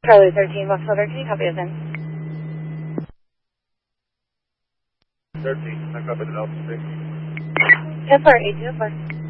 Charlie 13, Foxtrot, can you copy us in? 13, I copied it out. 10-4, 8-2-4.